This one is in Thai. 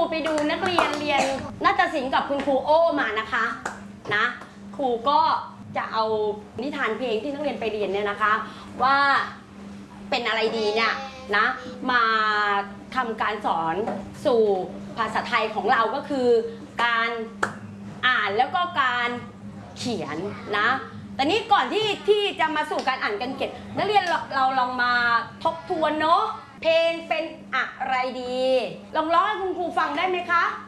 ไปดูนักเรียนเรียนนาฏศิลป์กับคุณครูโอ้มานะคะนะครูก็จะเอานิทานเพลงที่นักเรียนไปเรียนเนี่ยนะคะว่าเป็นอะไรดีเนี่ยนะมาทำการสอนสู่ภาษาไทยของเราก็คือการอ่านแล้วก็การเขียนนะแต่นี้ก่อนที่จะมาสู่การอ่านการเขียนนักเรียนเราลองมาทบทวนเนาะเพลงเป็นอะไรดีลองร้องให้คุณครูฟังได้ไหมคะ